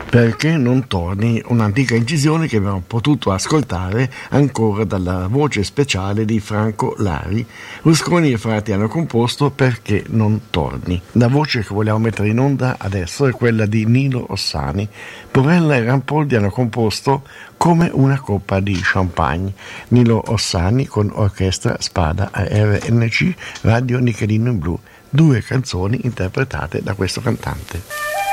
Perché non torni, un'antica incisione che abbiamo potuto ascoltare ancora dalla voce speciale di Franco Lari. Rusconi e Frati hanno composto Perché non torni. La voce che vogliamo mettere in onda adesso è quella di Nilo Ossani. Porella e Rampoldi hanno composto Come una coppa di champagne. Nilo Ossani con orchestra Spada a RNC Radio Nichelino in Blu. 2 canzoni interpretate da questo cantante.